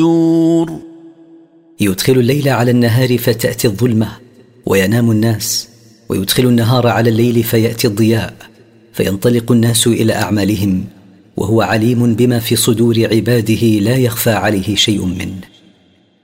يدخل الليل على النهار فتأتي الظلمة وينام الناس، ويدخل النهار على الليل فيأتي الضياء، فينطلق الناس إلى أعمالهم، وهو عليم بما في صدور عباده لا يخفى عليه شيء منه.